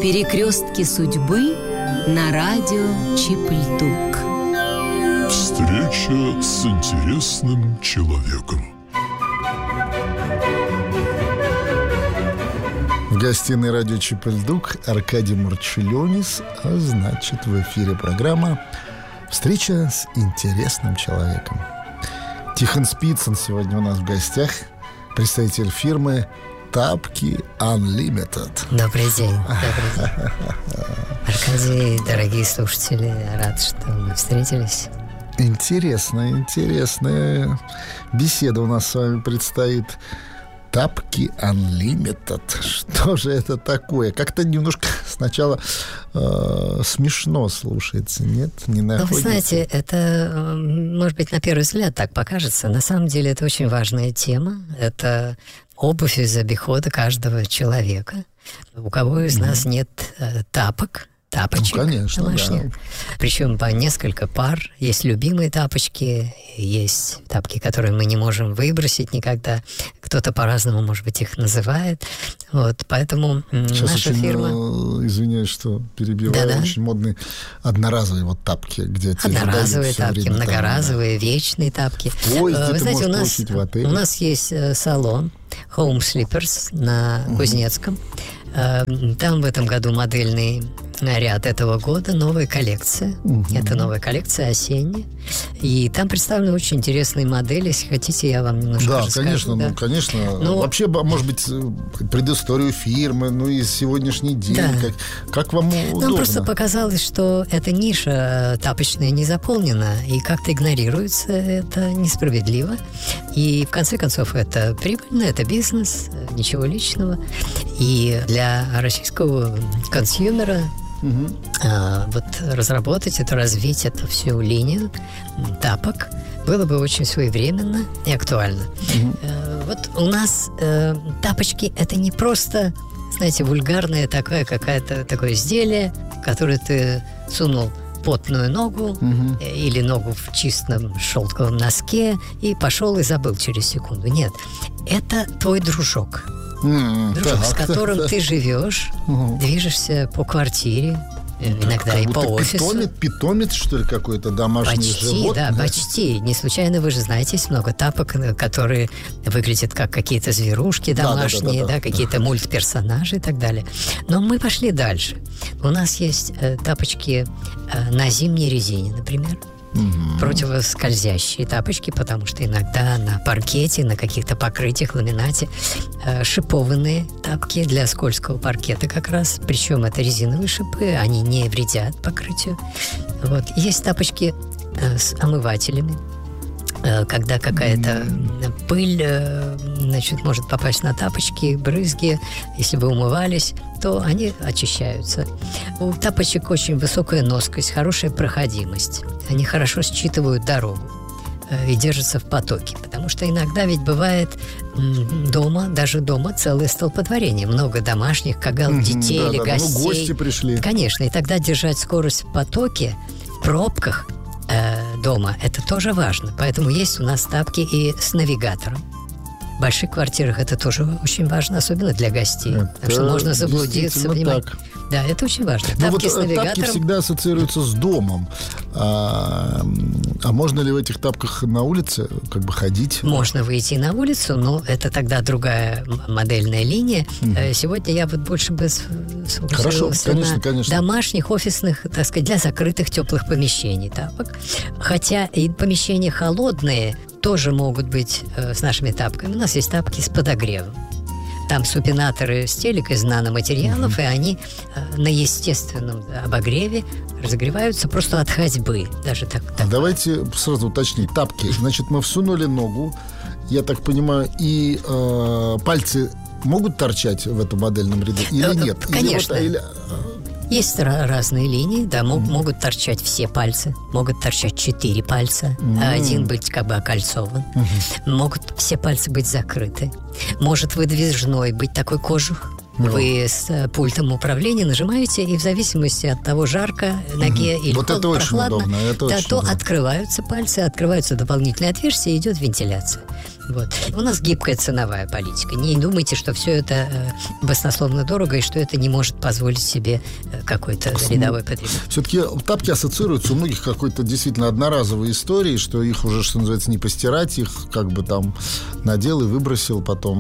Перекрестки судьбы на радио Чип-Льдук. Встреча с интересным человеком. В гостиной радио Чип-Льдук Аркадий Марчулионис, а значит, в эфире программа «Встреча с интересным человеком». Тихон Спицын сегодня у нас в гостях, представитель фирмы «Тапки Unlimited». Добрый день. Аркадий, дорогие слушатели, рад, что мы встретились. Интересная беседа у нас с вами предстоит. Тапки Unlimited. Что же это такое? Как-то немножко сначала смешно слушается, нет? Не находится? Вы знаете, это, может быть, на первый взгляд так покажется. На самом деле это очень важная тема. Это обувь из обихода каждого человека. У кого из нас нет тапочек домашних. Да. Причем по несколько пар. Есть любимые тапочки, есть тапки, которые мы не можем выбросить никогда. Кто-то по-разному, может быть, их называет. Вот, поэтому сейчас наша очень, фирма... извиняюсь, что перебиваю. Да-да. Очень модные одноразовые вот тапки, где одноразовые тапки, многоразовые, вечные тапки. В поезде вы знаете, у нас есть салон Home Slippers на Кузнецком. Там в этом году модельный ряд этого года, новая коллекция. Это новая коллекция осенняя. И там представлены очень интересные модели. Если хотите, я вам немножко расскажу. Конечно. Вообще, может быть, предысторию фирмы, и сегодняшний день. Да. Как вам удобно? Нам просто показалось, что эта ниша тапочная не заполнена, и как-то игнорируется. Это несправедливо. И, в конце концов, это прибыльно, это бизнес, ничего личного. И для российского консьюмера вот разработать это, развить эту всю линию тапок было бы очень своевременно и актуально. Вот у нас тапочки — это не просто, знаете, вульгарное такое изделие, в которое ты сунул потную ногу или ногу в чистом шелковом носке и пошел и забыл через секунду. Нет, это твой дружок. С которым ты живешь, движешься по квартире, иногда и по офису. Питомец, что ли, какой-то домашний животное? Почти. Не случайно, вы же знаете, есть много тапок, которые выглядят как какие-то зверушки домашние, какие-то мультперсонажи и так далее. Но мы пошли дальше. У нас есть тапочки на зимней резине, например. Противоскользящие тапочки, потому что иногда на паркете, на каких-то покрытиях, ламинате шипованные тапки для скользкого паркета как раз. Причем это резиновые шипы, они не вредят покрытию. Вот. Есть тапочки с омывателями. Когда какая-то пыль, может попасть на тапочки, брызги, если вы умывались, то они очищаются. У тапочек очень высокая носкость, хорошая проходимость. Они хорошо считывают дорогу и держатся в потоке. Потому что иногда ведь бывает даже дома целое столпотворение. Много домашних, детей или гостей. Гости пришли. Конечно, и тогда держать скорость в потоке, в пробках дома, это тоже важно. Поэтому есть у нас тапки и с навигатором. В больших квартирах это тоже очень важно, особенно для гостей. Потому что можно заблудиться. Да, это очень важно. Тапки с навигатором. Тапки всегда ассоциируются с домом. А можно ли в этих тапках на улице ходить? Можно выйти на улицу, но это тогда другая модельная линия. Сегодня я больше бы сфокусировался на домашних, офисных, для закрытых теплых помещений тапок. Хотя и помещения холодные тоже могут быть с нашими тапками. У нас есть тапки с подогревом. Там супинаторы стелек из наноматериалов, и они на естественном обогреве разогреваются просто от ходьбы. Даже так. Давайте сразу уточнить. Тапки. Значит, мы всунули ногу, я так понимаю, и пальцы могут торчать в этом модельном ряду или нет? Конечно. Есть разные линии, могут торчать все пальцы, могут торчать 4 пальца, а один быть окольцован. Могут все пальцы быть закрыты. Может выдвижной быть такой кожух. Вы с пультом управления нажимаете, и в зависимости от того, жарко ноге или прохладно, то открываются пальцы, открываются дополнительные отверстия, и идет вентиляция. Вот. У нас гибкая ценовая политика. Не думайте, что все это баснословно дорого и что это не может позволить себе какой-то рядовой потребитель. Все-таки тапки ассоциируются у многих какой-то действительно одноразовой историей, что их уже, что называется, не постирать, их как бы там надел и выбросил,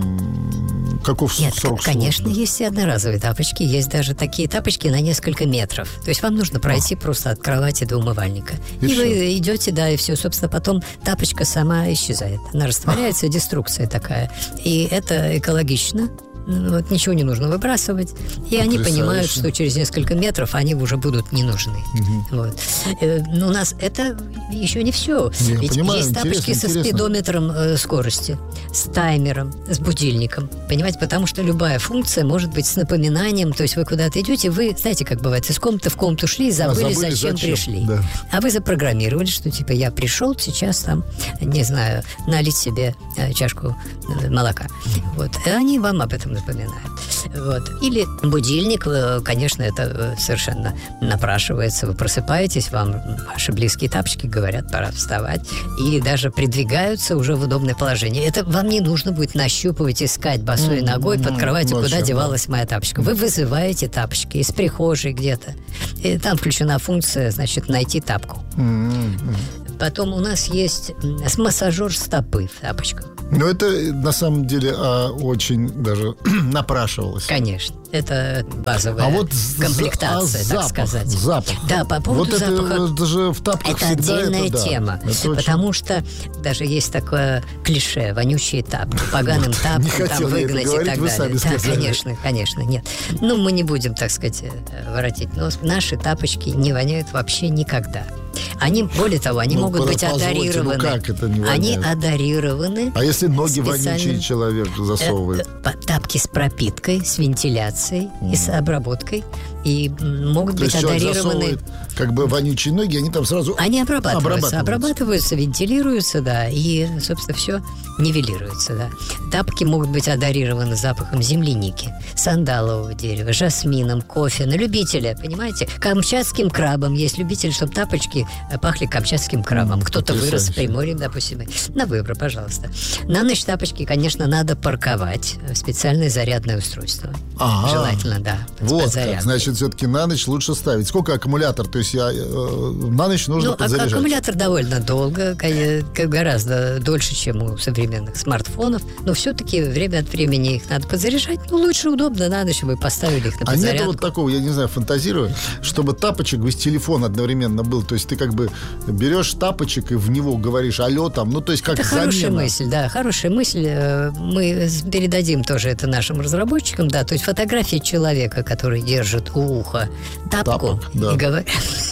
потом каков Нет, срок конечно, службы? есть и одноразовые тапочки, есть даже такие тапочки на несколько метров. То есть вам нужно пройти просто от кровати до умывальника. И вы идете, да, и все, собственно, потом тапочка сама исчезает. Она растворяется, деструкция такая. И это экологично. Вот, ничего не нужно выбрасывать. И они понимают, что через несколько метров они уже будут не нужны. Вот. Но у нас это еще не все. Ведь понимаю, есть тапочки со спидометром скорости, с таймером, с будильником. Понимаете, потому что любая функция может быть с напоминанием. То есть вы куда-то идете, вы, знаете, как бывает, из комнаты в комнату шли, забыли, зачем пришли. Да. А вы запрограммировали, что типа я пришел сейчас там, не знаю, налить себе чашку молока. Вот. И они вам об этом напоминают. Вот. Или будильник, конечно, это совершенно напрашивается. Вы просыпаетесь, вам ваши близкие тапочки говорят, пора вставать. И даже придвигаются уже в удобное положение. Это вам не нужно будет нащупывать, искать босой ногой под кроватью, куда девалась моя тапочка. Вы вызываете тапочки из прихожей где-то. И там включена функция, значит, найти тапку. Потом у нас есть массажер стопы в тапочках. Но это на самом деле очень даже напрашивалось. Конечно. Это базовая комплектация, так сказать. Запах. Да, по поводу запаха. Это же в тапках это отдельная тема. Это потому что даже есть такое клише: вонючие тапки, поганым тапкам там выгнать и так далее. Да, конечно, нет. Ну, мы не будем, так сказать, воротить нос. Наши тапочки не воняют вообще никогда. Они, более того, они могут быть одарированы. Как это не воняет? Они одарированы. А если ноги вонючий человек засовывает? Тапки с пропиткой, с вентиляцией и с обработкой. И могут быть одарированы. Как бы вонючие ноги, они там сразу они обрабатываются, вентилируются, да, и, собственно, все нивелируется, да. Тапки могут быть одарированы запахом земляники, сандалового дерева, жасмином, кофе, на любителя, понимаете? Камчатским крабом. Есть любители, чтобы тапочки пахли камчатским крабом. Кто-то вырос в Приморье, допустим. На выбор, пожалуйста. На ночь тапочки, конечно, надо парковать в специальное зарядное устройство. Желательно, да. Вот как, значит, все-таки на ночь лучше ставить. Сколько аккумулятор? То есть на ночь нужно подзаряжать? Аккумулятор довольно долго, гораздо дольше, чем у современных смартфонов. Но все-таки время от времени их надо подзаряжать. Ну, лучше, удобно, на ночь вы поставили их на подзарядку. А нет вот такого, я не знаю, фантазирую, чтобы тапочек без телефона одновременно был. То есть ты как бы берешь тапочек и в него говоришь алло там. Ну, то есть как замена. Хорошая мысль, да, хорошая мысль. Мы передадим тоже это нашим разработчикам, да. То есть фотография человека, который держит у уха тапку да. и говорит...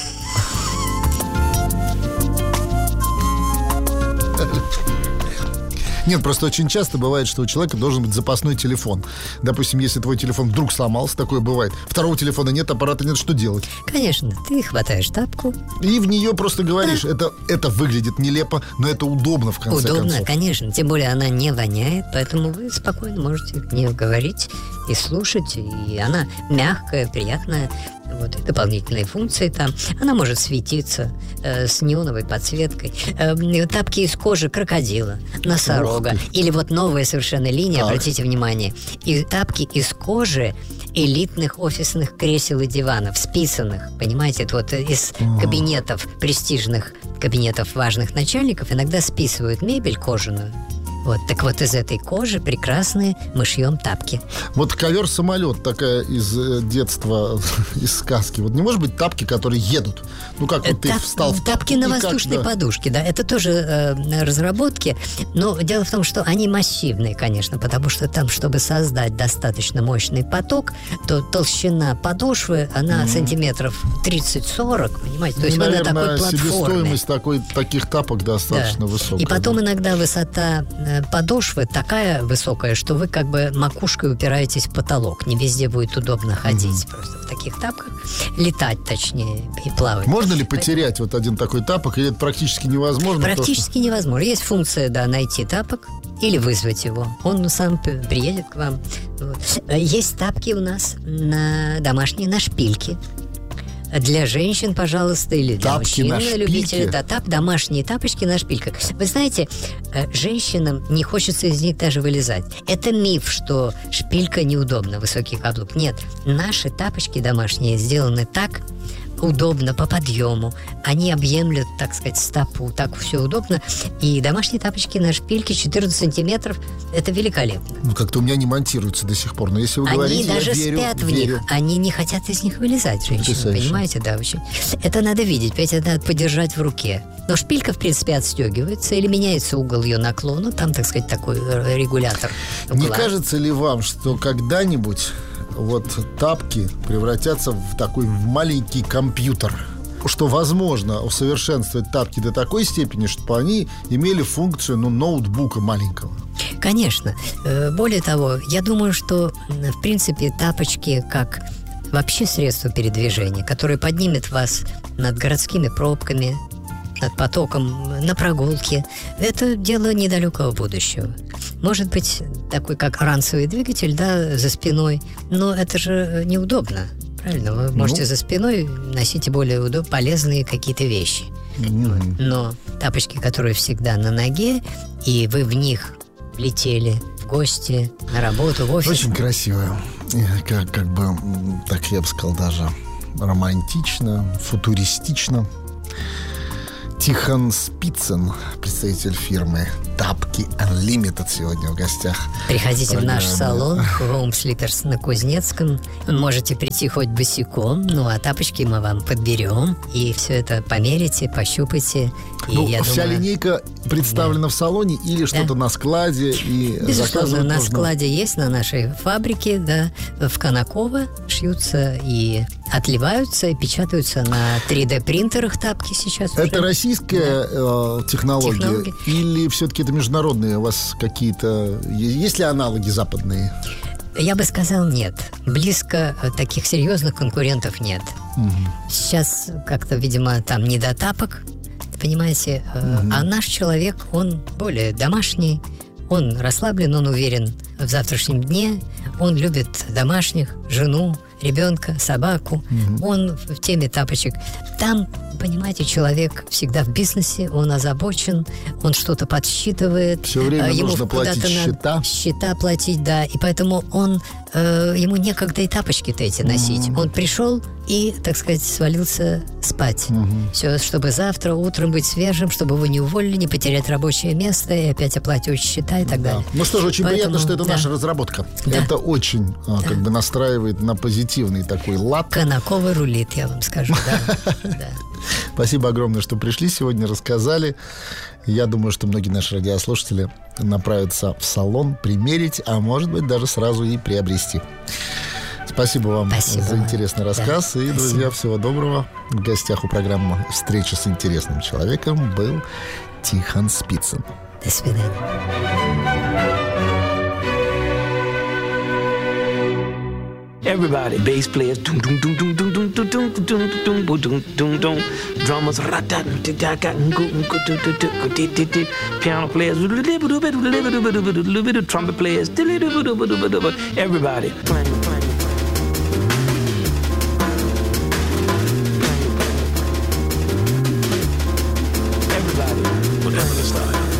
Нет, просто очень часто бывает, что у человека должен быть запасной телефон. Допустим, если твой телефон вдруг сломался, такое бывает, второго телефона нет, аппарата нет, что делать? Конечно, ты хватаешь тапку и в нее просто говоришь. Это выглядит нелепо, но это удобно в конце концов. Удобно, конечно, тем более она не воняет, поэтому вы спокойно можете в нее говорить и слушать, и она мягкая, приятная. Вот, и дополнительные функции там. Она может светиться с неоновой подсветкой. Тапки из кожи крокодила, носорога. Или вот новая совершенно линия, обратите внимание. И тапки из кожи элитных офисных кресел и диванов, списанных, понимаете, это вот из кабинетов, престижных кабинетов важных начальников иногда списывают мебель кожаную. Вот, так вот из этой кожи прекрасные мы шьем тапки. Вот ковер-самолет такая из детства, из сказки. Вот не может быть тапки, которые едут? Ну как вот ты встал в тапки на воздушной подушке, да. Это тоже разработки. Но дело в том, что они массивные, конечно, потому что там, чтобы создать достаточно мощный поток, то толщина подошвы, она сантиметров 30-40, понимаете? То есть вы на такой платформе. Себестоимость таких тапок достаточно высокая. И потом иногда высота подошвы такая высокая, что вы как бы макушкой упираетесь в потолок. Не везде будет удобно ходить просто в таких тапках. Летать, точнее, и плавать. Можно ли потерять вот один такой тапок, или это практически невозможно? Практически невозможно. Есть функция, да, найти тапок или вызвать его. Он сам приедет к вам. Вот. Есть тапки у нас домашние на шпильке. для женщин, пожалуйста, или для Тапки мужчин, на шпильке. любителей. Да, домашние тапочки на шпильках. Вы знаете, женщинам не хочется из них даже вылезать. Это миф, что шпилька неудобна, высокий каблук. Нет, наши тапочки домашние сделаны так удобно по подъему. Они объемлют, так сказать, стопу. Так все удобно. И домашние тапочки на шпильке 14 сантиметров – это великолепно. Ну, как-то у меня не монтируются до сих пор. Но если вы Они говорите, даже я верю, спят в них. Они не хотят из них вылезать, женщины. Потрясающе. Понимаете, да, очень. Это надо видеть, ведь это надо подержать в руке. Но шпилька, в принципе, отстегивается или меняется угол ее наклона. Там, так сказать, такой регулятор угла. Не кажется ли вам, что когда-нибудь вот тапки превратятся в такой маленький компьютер? Что возможно усовершенствовать тапки до такой степени, чтобы они имели функцию ноутбука маленького. Конечно. Более того, я думаю, что, в принципе, тапочки как вообще средство передвижения, которое поднимет вас над городскими пробками, над потоком, на прогулке, это дело недалекого будущего. Может быть, такой как ранцевый двигатель, да, за спиной, но это же неудобно. Правильно, вы можете за спиной носить более полезные какие-то вещи. Но тапочки, которые всегда на ноге, и вы в них летели в гости, на работу, в офис. Очень красиво. Как бы, так я бы сказал, даже романтично, футуристично. Тихон Спицын, представитель фирмы Тапки Unlimited, сегодня в гостях. Приходите в наш программы. салон Home Slippers на Кузнецком. Можете прийти хоть босиком, ну а тапочки мы вам подберем. И все это померите, пощупайте. И я вся думаю, линейка представлена в салоне или что-то на складе? И безусловно, заказывать на можно? складе есть, на нашей фабрике, да, в Конаково шьются и отливаются, и печатаются на 3D-принтерах тапки сейчас. Это уже. российская технология? Технология. Или все-таки это международные у вас какие-то... Есть ли аналоги западные? Я бы сказал, нет. Близко таких серьезных конкурентов нет. Сейчас как-то, видимо, там не до тапок, понимаете. А наш человек, он более домашний, он расслаблен, он уверен в завтрашнем дне, он любит домашних, жену, ребенка, собаку. Он в теме тапочек. Там, понимаете, человек всегда в бизнесе, он озабочен, он что-то подсчитывает. Все время ему нужно платить куда-то счета. надо счета платить, да. И поэтому ему некогда и тапочки-то эти носить. Он пришел и, так сказать, свалился спать. Все, чтобы завтра утром быть свежим, чтобы его не уволили, не потерять рабочее место и опять оплачивать счета и так далее. Ну что ж, очень Поэтому, приятно, что это да. наша разработка. Да. Это очень как бы настраивает на позитивный такой лад. Конаково рулит, я вам скажу, да. Да. Спасибо огромное, что пришли сегодня, рассказали. Я думаю, что многие наши радиослушатели направятся в салон, примерить, а может быть даже сразу и приобрести. Спасибо вам Спасибо. за интересный рассказ. Да, и, друзья, всего доброго. В гостях у программы «Встреча с интересным человеком» был Тихон Спицын. До свидания. Everybody, bass players, dum dum dum dum dum dum dum dum dum dum dum dum dum, drummers, piano players, trumpet players, everybody playing. Everybody, whatever the style.